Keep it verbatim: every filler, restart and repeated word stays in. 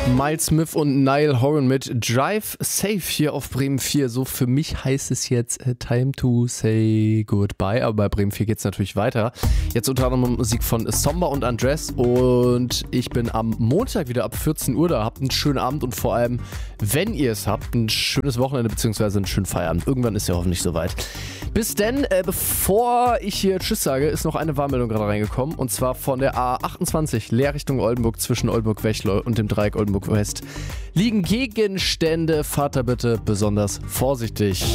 Miles Smith und Niall Horan mit Drive Safe hier auf Bremen vier. So, für mich heißt es jetzt uh, Time to Say Goodbye, aber bei Bremen vier geht es natürlich weiter. Jetzt unter anderem Musik von Somber und Andres und ich bin am Montag wieder ab vierzehn Uhr da. Habt einen schönen Abend und vor allem, wenn ihr es habt, ein schönes Wochenende bzw. einen schönen Feierabend. Irgendwann ist ja hoffentlich soweit. Bis denn, äh, bevor ich hier Tschüss sage, ist noch eine Warnmeldung gerade reingekommen und zwar von der A achtundzwanzig, Leerrichtung Oldenburg zwischen Oldenburg-Wechle und dem Dreieck Oldenburg West liegen Gegenstände. Fahrt da bitte besonders vorsichtig.